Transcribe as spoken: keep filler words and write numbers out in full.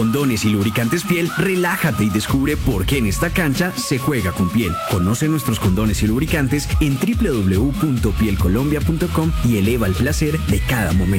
Condones y lubricantes Piel, relájate y descubre por qué en esta cancha se juega con piel. Conoce nuestros condones y lubricantes en doble u doble u doble u punto piel colombia punto com y eleva el placer de cada momento.